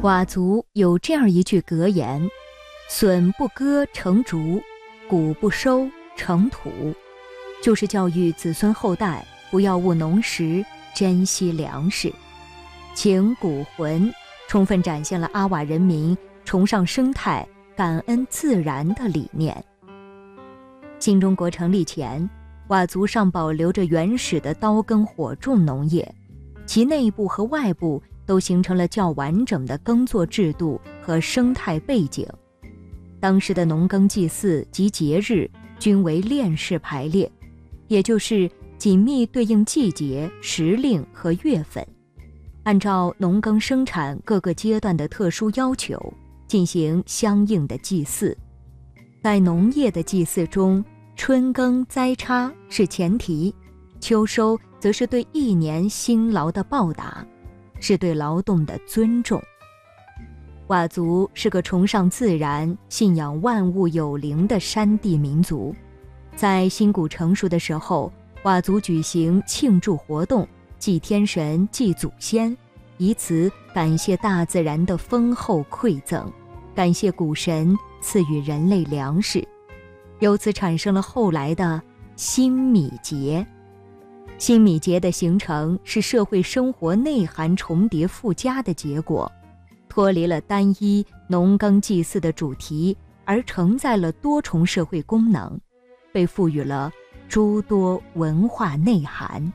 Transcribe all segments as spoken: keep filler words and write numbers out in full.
佤族有这样一句格言：笋不割成竹，谷不收成土，就是教育子孙后代不要务农时，珍惜粮食。情谷魂充分展现了阿佤人民崇尚生态、感恩自然的理念。新中国成立前，佤族尚保留着原始的刀耕火种农业，其内部和外部都形成了较完整的耕作制度和生态背景。当时的农耕祭祀及节日均为链式排列，也就是紧密对应季节、时令和月份，按照农耕生产各个阶段的特殊要求进行相应的祭祀。在农业的祭祀中，春耕栽插是前提，秋收则是对一年辛劳的报答，是对劳动的尊重。佤族是个崇尚自然、信仰万物有灵的山地民族。在新谷成熟的时候，佤族举行庆祝活动，祭天神、祭祖先，以此感谢大自然的丰厚馈赠，感谢谷神赐予人类粮食，由此产生了后来的新米节。新米节的形成是社会生活内涵重叠附加的结果，脱离了单一农耕祭祀的主题，而承载了多重社会功能，被赋予了诸多文化内涵。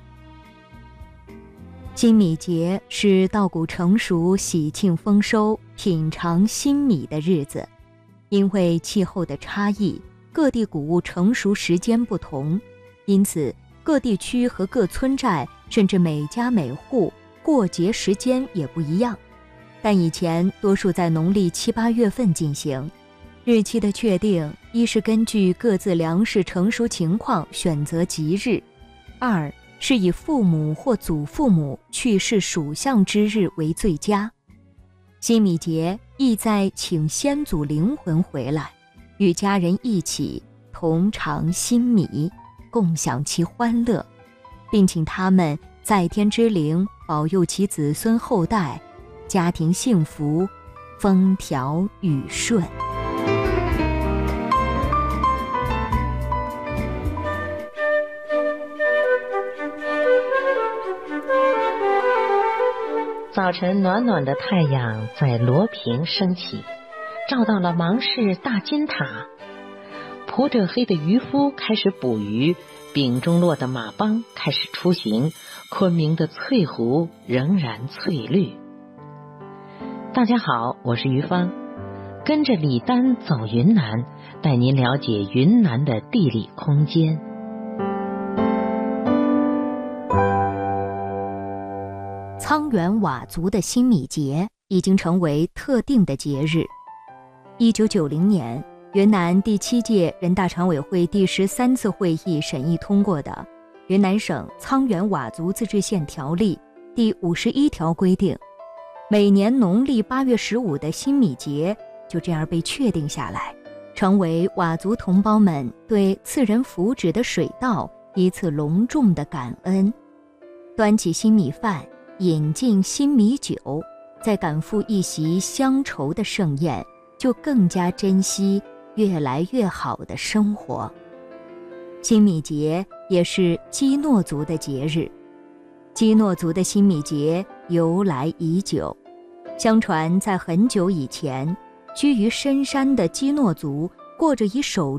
新米节是稻谷成熟、喜庆丰收、品尝新米的日子。因为气候的差异，各地谷物成熟时间不同，因此各地区和各村寨甚至每家每户过节时间也不一样。但以前多数在农历七八月份进行，日期的确定，一是根据各自粮食成熟情况选择吉日，二是以父母或祖父母去世属相之日为最佳。新米节意在请先祖灵魂回来，与家人一起同尝新米，共享其欢乐，并请他们在天之灵保佑其子孙后代家庭幸福，风调雨顺。 早晨暖暖的太阳在罗平升起，照到了芒市大金塔。蒲者黑的渔夫开始捕鱼，丙中洛的马帮开始出行，昆明的翠湖仍然翠绿。大家好，我是于芳，跟着李丹走云南，带您了解云南的地理空间。 沧源佤族的新米节已经成为特定的节日。一九九零年，云南第七届人大常委会第十三次会议审议通过的《云南省沧源佤族自治县条例》第五十一条规定，每年农历八月十五的新米节就这样被确定下来，成为佤族同胞们对赐人福祉的水稻一次隆重的感恩。端起新米饭，饮尽新米酒，再赶赴一席乡愁的盛宴，就更加珍惜越来越好的生活。新米节也是基诺族的节日。基诺族的新米节由来已久，相传在很久以前，居于深山的基诺族过着以手